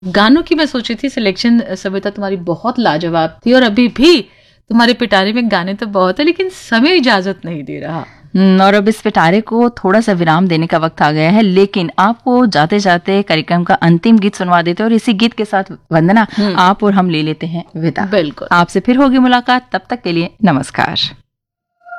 गानों की मैं सोची थी सिलेक्शन सविता तुम्हारी बहुत लाजवाब थी, और अभी भी तुम्हारे पिटारे में गाने तो बहुत है, लेकिन समय इजाजत नहीं दे रहा। और अब इस पिटारे को थोड़ा सा विराम देने का वक्त आ गया है, लेकिन आपको जाते जाते कार्यक्रम का अंतिम गीत सुनवा देते हैं, और इसी गीत के साथ वंदना आप और हम ले लेते हैं विदा। बिल्कुल, आपसे फिर होगी मुलाकात, तब तक के लिए नमस्कार।